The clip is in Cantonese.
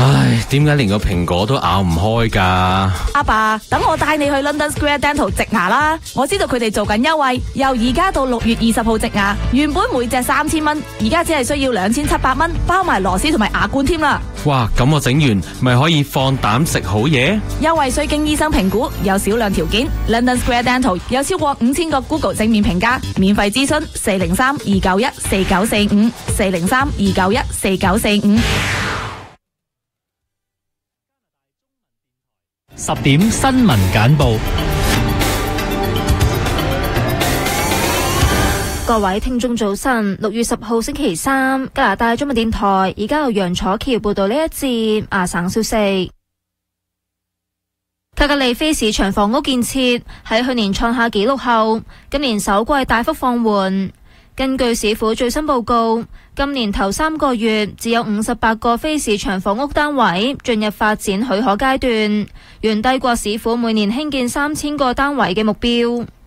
唉，點解連個蘋果都咬唔開㗎？ 阿爸，等我帶你去 London Square Dental 植牙啦！我知道佢哋做緊優惠，由而家到6月20號植牙，原本每隻3000蚊，而家只係需要2700蚊，包埋螺絲同埋牙冠添啦！ 哇，咁我整完咪可以放膽食好嘢？ 優惠需經醫生評估，有少量條件。London Square Dental 有超過5000個 Google 正面評價，免費諮詢403-291-4945 403-291-4945。 10點新聞簡報。 各位聽眾早晨，6月10號星期三，加拿大中文電台而家由楊楚橋報道呢一節亞省消息。卡格里菲市場房屋建設喺去年創下紀錄後，今年首季大幅放緩。根據市府最新報告，今年頭3個月只有58個非市場房屋單位進入發展許可階段，遠低過市府每年興建3000個單位嘅目標。